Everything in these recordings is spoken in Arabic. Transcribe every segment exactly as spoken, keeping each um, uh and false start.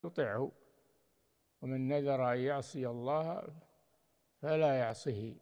يطعه، ومن نذر أن يعصي الله فلا يعصه.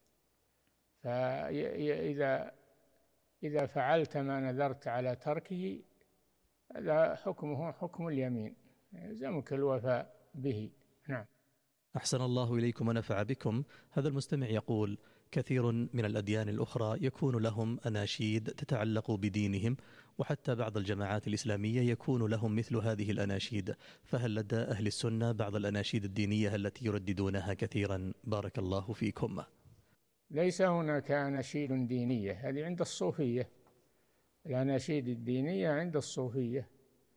فإذا إذا فعلت ما نذرت على تركه هذا حكمه حكم اليمين، يلزمك الوفاء به. نعم. أحسن الله إليكم ونفع بكم. هذا المستمع يقول: كثير من الأديان الأخرى يكون لهم أناشيد تتعلق بدينهم، وحتى بعض الجماعات الإسلامية يكون لهم مثل هذه الأناشيد، فهل لدى أهل السنة بعض الأناشيد الدينية التي يرددونها كثيرا؟ بارك الله فيكم. ليس هناك أناشيد دينية، هذه عند الصوفية. الأناشيد الدينية عند الصوفية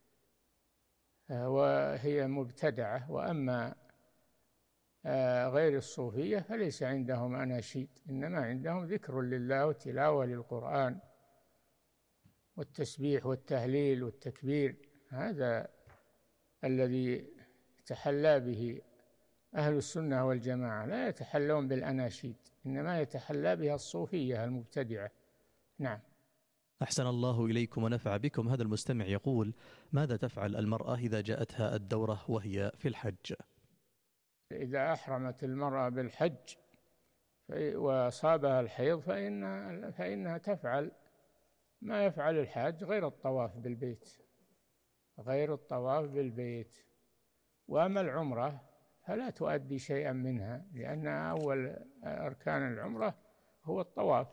وهي مبتدعة، وأما غير الصوفية فليس عندهم أناشيد، إنما عندهم ذكر لله وتلاوة للقرآن والتسبيح والتهليل والتكبير. هذا الذي يتحلى به أهل السنة والجماعة، لا يتحلون بالأناشيد، إنما يتحلى بها الصوفية المبتدعة. نعم. أحسن الله إليكم ونفع بكم. هذا المستمع يقول: ماذا تفعل المرأة إذا جاءتها الدورة وهي في الحج؟ إذا أحرمت المرأة بالحج وأصابها الحيض فإنها, فإنها تفعل ما يفعل الحاج غير الطواف بالبيت، غير الطواف بالبيت. وأما العمرة فلا تؤدي شيئا منها، لأن أول أركان العمرة هو الطواف،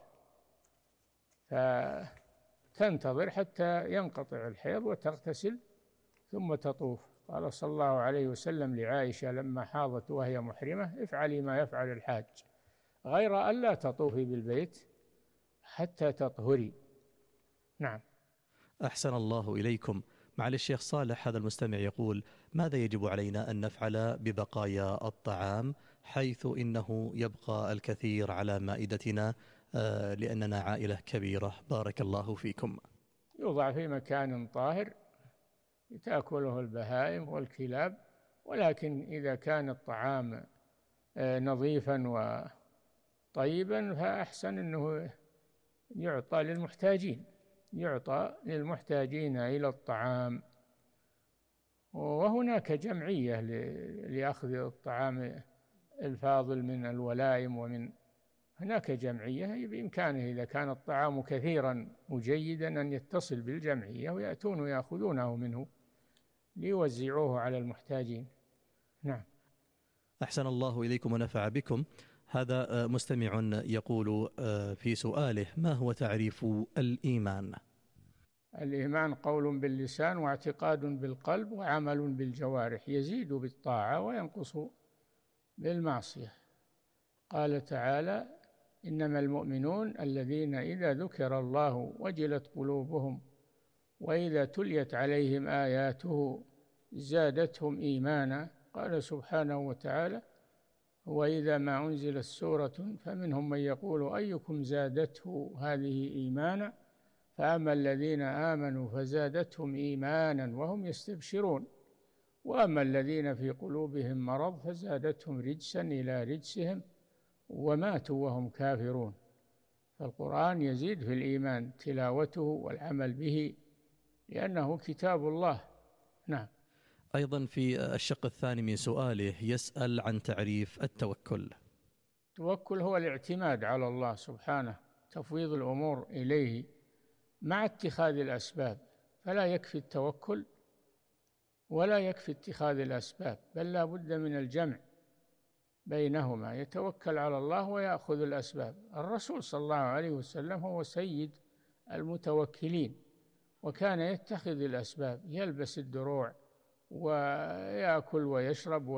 فتنتظر حتى ينقطع الحيض وتغتسل ثم تطوف. قال صلى الله عليه وسلم لعائشة لما حاضت وهي محرمة: افعلي ما يفعل الحاج غير ألا تطوفي بالبيت حتى تطهري. نعم. أحسن الله إليكم. معالي الشيخ صالح، هذا المستمع يقول: ماذا يجب علينا أن نفعل ببقايا الطعام، حيث إنه يبقى الكثير على مائدتنا لأننا عائلة كبيرة؟ بارك الله فيكم. يوضع في مكان طاهر تأكله البهائم والكلاب، ولكن إذا كان الطعام نظيفا وطيبا فأحسن أنه يعطى للمحتاجين، يعطى للمحتاجين إلى الطعام. وهناك جمعية لأخذ الطعام الفاضل من الولائم، ومن هناك جمعية بإمكانه إذا كان الطعام كثيرا وجيدا أن يتصل بالجمعية ويأتون ويأخذونه منه ليوزعوه على المحتاجين. نعم. أحسن الله إليكم ونفع بكم. هذا مستمع يقول في سؤاله: ما هو تعريف الإيمان؟ الإيمان قول باللسان واعتقاد بالقلب وعمل بالجوارح، يزيد بالطاعة وينقص بالمعصية. قال تعالى: إنما المؤمنون الذين إذا ذكر الله وجلت قلوبهم وإذا تليت عليهم آياته زادتهم إيمانا. قال سبحانه وتعالى: وإذا ما أنزلت سورة فمنهم من يقول أيكم زادته هذه إيمانا فأما الذين آمنوا فزادتهم إيمانا وهم يستبشرون وأما الذين في قلوبهم مرض فزادتهم رجسا إلى رجسهم وماتوا وهم كافرون. فالقرآن يزيد في الإيمان تلاوته والعمل به لأنه كتاب الله. نعم. أيضا في الشق الثاني من سؤاله يسأل عن تعريف التوكل. التوكل هو الاعتماد على الله سبحانه، تفويض الأمور إليه مع اتخاذ الأسباب. فلا يكفي التوكل ولا يكفي اتخاذ الأسباب، بل لا بد من الجمع بينهما، يتوكل على الله ويأخذ الأسباب. الرسول صلى الله عليه وسلم هو سيد المتوكلين، وكان يتخذ الأسباب، يلبس الدروع ويأكل ويشرب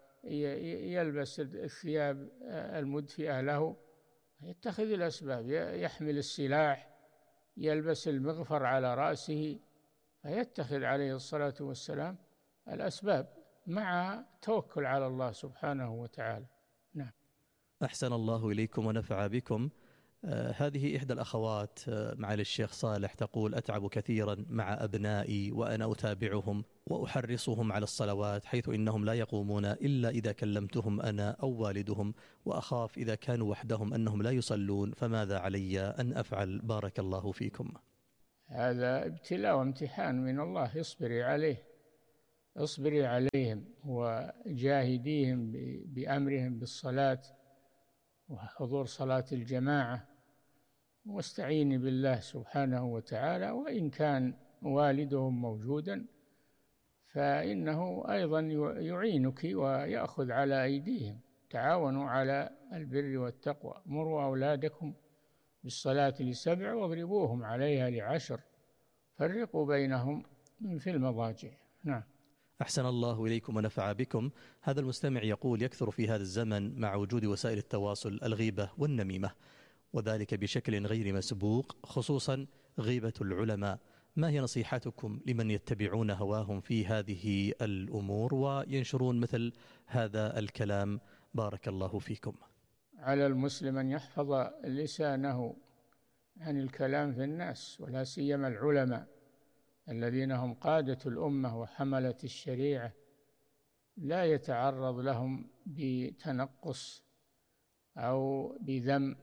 ويلبس الثياب المدفئة له، يتخذ الأسباب، يحمل السلاح، يلبس المغفر على رأسه، فيتخذ عليه الصلاة والسلام الأسباب مع توكل على الله سبحانه وتعالى. نعم. أحسن الله إليكم ونفع بكم. آه هذه إحدى الأخوات آه معالي الشيخ صالح تقول: أتعب كثيرا مع أبنائي وأنا أتابعهم وأحرصهم على الصلوات، حيث إنهم لا يقومون إلا إذا كلمتهم أنا أو والدهم، وأخاف إذا كانوا وحدهم أنهم لا يصلون، فماذا علي أن أفعل؟ بارك الله فيكم. هذا ابتلاء وامتحان من الله، اصبري عليه، اصبري عليهم وجاهديهم بأمرهم بالصلاة وحضور صلاة الجماعة، واستعيني بالله سبحانه وتعالى. وإن كان والدهم موجودا فإنه أيضا يعينك ويأخذ على أيديهم. تعاونوا على البر والتقوى. مروا أولادكم بالصلاة لسبع واضربوهم عليها لعشر، فرقوا بينهم في المضاجع. نعم. أحسن الله إليكم ونفع بكم. هذا المستمع يقول: يكثر في هذا الزمن مع وجود وسائل التواصل الغيبة والنميمة، وذلك بشكل غير مسبوق، خصوصا غيبة العلماء. ما هي نصيحتكم لمن يتبعون هواهم في هذه الأمور وينشرون مثل هذا الكلام؟ بارك الله فيكم. على المسلم أن يحفظ لسانه عن الكلام في الناس، ولا سيما العلماء الذين هم قادة الأمة وحملة الشريعة، لا يتعرض لهم بتنقص أو بذم،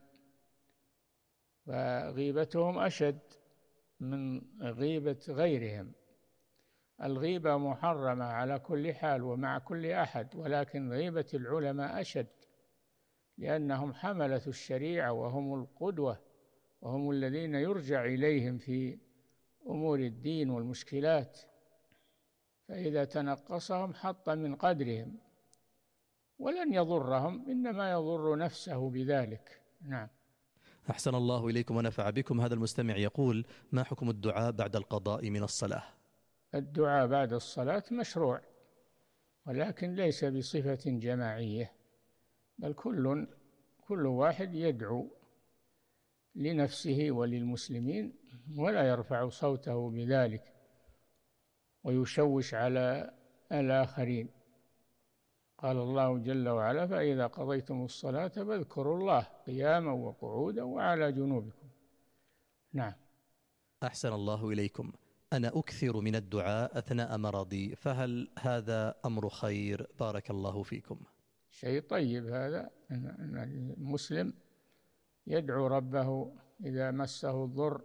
فغيبتهم أشد من غيبة غيرهم. الغيبة محرمة على كل حال ومع كل أحد، ولكن غيبة العلماء أشد، لأنهم حملة الشريعة وهم القدوة، وهم الذين يرجع إليهم في أمور الدين والمشكلات، فإذا تنقصهم حط من قدرهم ولن يضرهم، إنما يضر نفسه بذلك. نعم. أحسن الله إليكم ونفع بكم. هذا المستمع يقول: ما حكم الدعاء بعد القضاء من الصلاة؟ الدعاء بعد الصلاة مشروع، ولكن ليس بصفة جماعية، بل كل كل واحد يدعو لنفسه وللمسلمين، ولا يرفع صوته بذلك ويشوش على الآخرين. قال الله جل وعلا: فإذا قضيتم الصلاة فاذكروا الله قياما وقعودا وعلى جنوبكم. نعم. أحسن الله إليكم. أنا أكثر من الدعاء أثناء مرضي، فهل هذا أمر خير؟ بارك الله فيكم. شيء طيب هذا، أن المسلم يدعو ربه إذا مسه الضر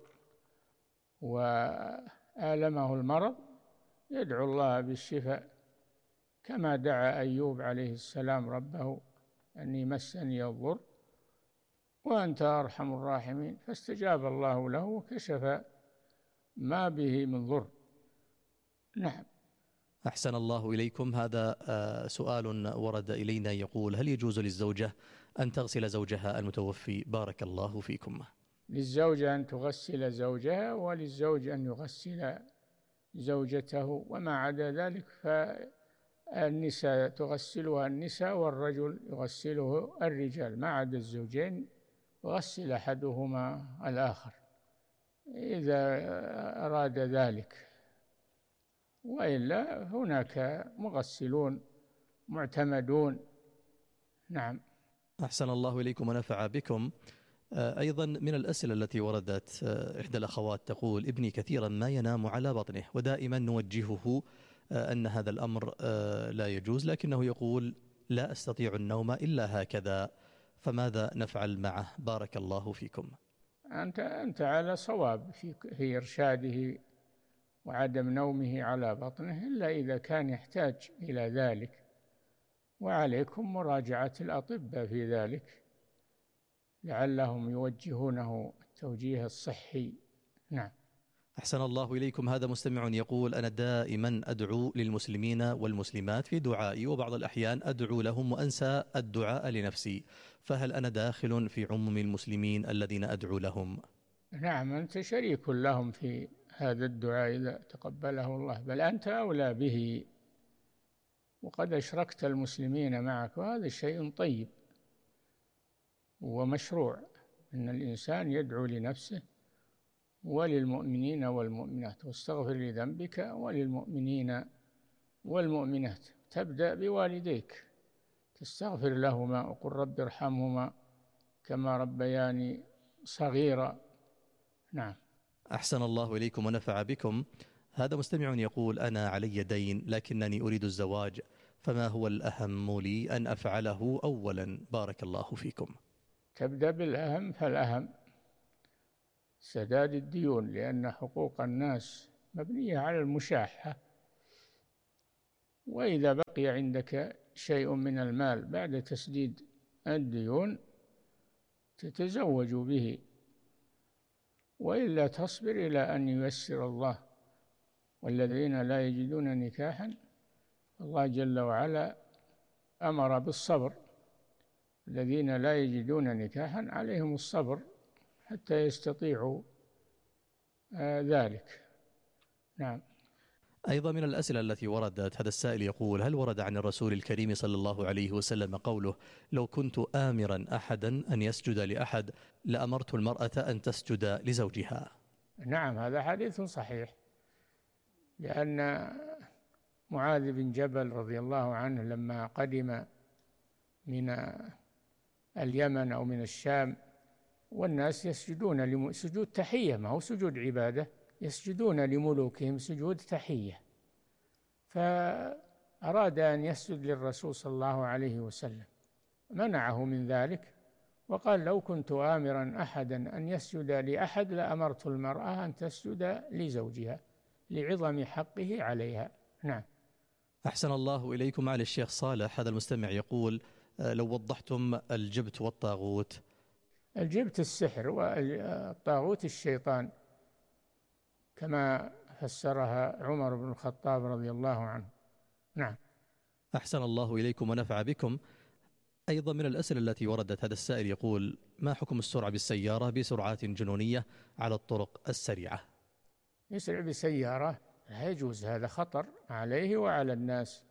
وآلمه المرض، يدعو الله بالشفاء، كما دعا أيوب عليه السلام ربه: أني مسني الضر وأنت أرحم الراحمين، فاستجاب الله له وكشف ما به من ضر. نعم. أحسن الله إليكم. هذا سؤال ورد إلينا يقول: هل يجوز للزوجة أن تغسل زوجها المتوفي؟ بارك الله فيكم. للزوجة أن تغسل زوجها، وللزوج أن يغسل زوجته، وما عدا ذلك فالنساء تغسلها النساء، والرجل يغسله الرجال، ما عدا الزوجين يغسل أحدهما الآخر إذا أراد ذلك، وإلا هناك مغسلون معتمدون. نعم. أحسن الله إليكم ونفع بكم. أيضا من الأسئلة التي وردت، إحدى الأخوات تقول: ابني كثيرا ما ينام على بطنه، ودائما نوجهه أن هذا الأمر لا يجوز، لكنه يقول: لا أستطيع النوم إلا هكذا، فماذا نفعل معه؟ بارك الله فيكم. أنت أنت على صواب في في إرشاده وعدم نومه على بطنه، إلا إذا كان يحتاج إلى ذلك، وعليكم مراجعة الأطباء في ذلك لعلهم يوجهونه التوجيه الصحي. نعم. أحسن الله إليكم. هذا مستمع يقول: أنا دائما أدعو للمسلمين والمسلمات في دعائي، وبعض الأحيان أدعو لهم وأنسى الدعاء لنفسي، فهل أنا داخل في عموم المسلمين الذين أدعو لهم؟ نعم، أنت شريك لهم في هذا الدعاء إذا تقبله الله، بل أنت أولى به، وقد أشركت المسلمين معك، وهذا شيء طيب ومشروع، أن الإنسان يدعو لنفسه وللمؤمنين والمؤمنات: واستغفر لذنبك وللمؤمنين والمؤمنات. تبدأ بوالديك، تستغفر لهما وقل رب ارحمهما كما ربياني صغيرا. نعم. أحسن الله إليكم ونفع بكم. هذا مستمع يقول: أنا علي دين لكنني أريد الزواج، فما هو الأهم لي أن أفعله أولا؟ بارك الله فيكم. تبدأ بالأهم فالأهم سداد الديون، لأن حقوق الناس مبنية على المشاحة، وإذا بقي عندك شيء من المال بعد تسديد الديون تتزوج به، وإلا تصبر إلى أن ييسر الله. والذين لا يجدون نكاحا الله جل وعلا أمر بالصبر، الذين لا يجدون نكاحا عليهم الصبر حتى يستطيعوا آه ذلك. نعم. أيضا من الأسئلة التي وردت، هذا السائل يقول: هل ورد عن الرسول الكريم صلى الله عليه وسلم قوله: لو كنت آمرا أحدا أن يسجد لأحد لأمرت المرأة أن تسجد لزوجها؟ نعم، هذا حديث صحيح، لأن معاذ بن جبل رضي الله عنه لما قدم من اليمن أو من الشام والناس يسجدون سجود تحية، ما هو سجود عبادة، يسجدون لملوكهم سجود تحية، فأراد أن يسجد للرسول صلى الله عليه وسلم، منعه من ذلك وقال: لو كنت آمرا أحدا أن يسجد لأحد لأمرت المرأة أن تسجد لزوجها لعظم حقه عليها. نعم. أحسن الله إليكم. على الشيخ صالح، هذا المستمع يقول: لو وضحتم الجبت والطاغوت. الجبت السحر، والطاغوت الشيطان، كما فسرها عمر بن الخطاب رضي الله عنه. نعم. أحسن الله إليكم ونفع بكم. أيضا من الأسئلة التي وردت، هذا السائل يقول: ما حكم السرعة بالسيارة بسرعات جنونية على الطرق السريعة؟ يسرع بسيارة لا يجوز، هذا خطر عليه وعلى الناس،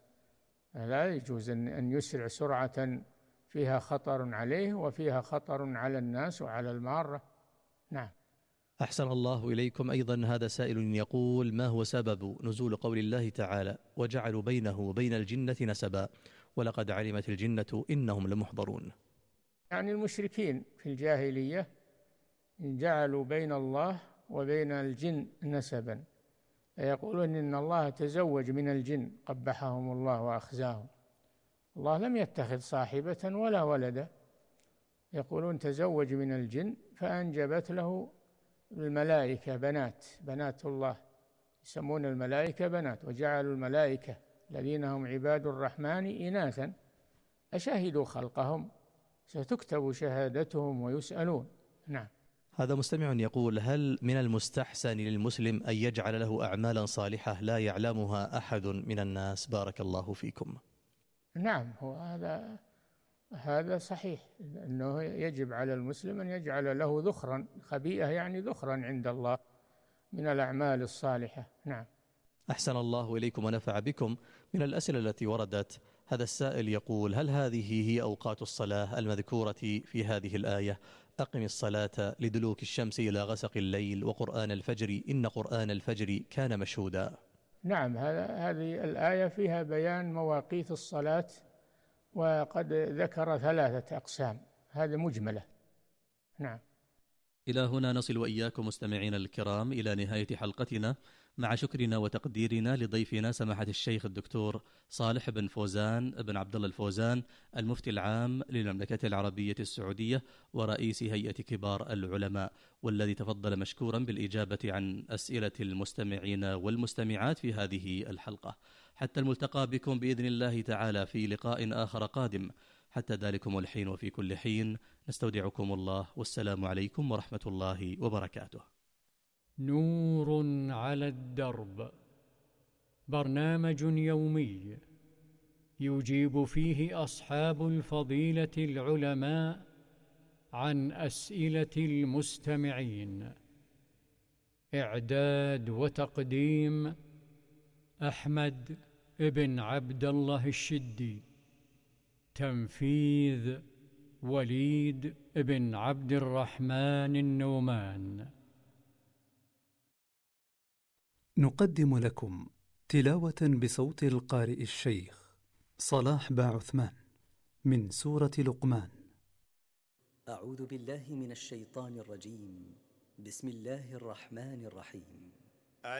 لا يجوز أن يسرع سرعة فيها خطر عليه وفيها خطر على الناس وعلى المارة. نعم. أحسن الله إليكم. أيضا هذا سائل يقول: ما هو سبب نزول قول الله تعالى: وجعلوا بينه وبين الجنة نسبا ولقد علمت الجنة إنهم لمحضرون؟ يعني المشركين في الجاهلية جعلوا بين الله وبين الجن نسبا، يقولون إن الله تزوج من الجن قبحهم الله وأخزاهم. الله لم يتخذ صاحبة ولا ولدا، يقولون تزوج من الجن فأنجبت له الملائكة بنات، بنات الله، يسمون الملائكة بنات، وجعلوا الملائكة الذين هم عباد الرحمن إناثا أشهدوا خلقهم، ستكتب شهادتهم ويسألون. نعم. هذا مستمع يقول: هل من المستحسن للمسلم أن يجعل له أعمالا صالحة لا يعلمها أحد من الناس؟ بارك الله فيكم. نعم، هو هذا هذا صحيح، أنه يجب على المسلم أن يجعل له ذخرا، خبيئة يعني ذخرا عند الله من الأعمال الصالحة. نعم. أحسن الله إليكم ونفع بكم. من الأسئلة التي وردت، هذا السائل يقول: هل هذه هي أوقات الصلاة المذكورة في هذه الآية: أقم الصلاة لدلوك الشمس إلى غسق الليل وقرآن الفجر إن قرآن الفجر كان مشهودا؟ نعم، هذه الآية فيها بيان مواقيت الصلاة، وقد ذكر ثلاثة أقسام، هذه مجملة. نعم. إلى هنا نصل وإياكم مستمعين الكرام إلى نهاية حلقتنا، مع شكرنا وتقديرنا لضيفنا سماحة الشيخ الدكتور صالح بن فوزان بن عبد الله الفوزان، المفتي العام للمملكة العربية السعودية ورئيس هيئة كبار العلماء، والذي تفضل مشكورا بالإجابة عن أسئلة المستمعين والمستمعات في هذه الحلقة. حتى الملتقى بكم بإذن الله تعالى في لقاء آخر قادم، حتى ذلكم الحين وفي كل حين نستودعكم الله، والسلام عليكم ورحمة الله وبركاته. نور على الدرب، برنامج يومي يجيب فيه أصحاب الفضيلة العلماء عن أسئلة المستمعين. إعداد وتقديم أحمد بن عبد الله الشدي. تنفيذ وليد بن عبد الرحمن النومان. نقدم لكم تلاوة بصوت القارئ الشيخ صلاح با عثمان من سورة لقمان. أعوذ بالله من الشيطان الرجيم. بسم الله الرحمن الرحيم.